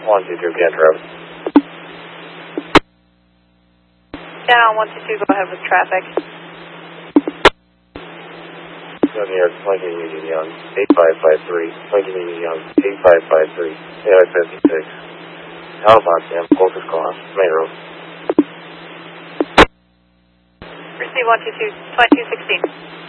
122 Kent Road. Down 122, go ahead with traffic. Young Air, Lincoln Union Young, 8553. Lincoln Union Young, 8553. AI 56. Alabama, Sam, closest class, Main Road. Receive 122, 2216.